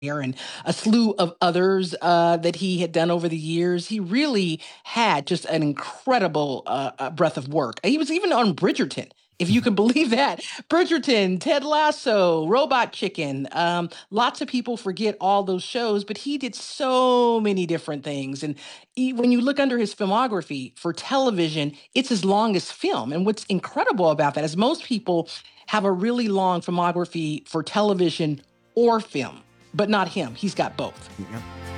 and a slew of others that he had done over the years. He really had just an incredible breadth of work. He was even on Bridgerton, if you can believe that. Bridgerton, Ted Lasso, Robot Chicken. Lots of people forget all those shows, but he did so many different things. And when you look under his filmography for television, it's as long as film. And what's incredible about that is most people have a really long filmography for television or film, but not him. He's got both. Yep.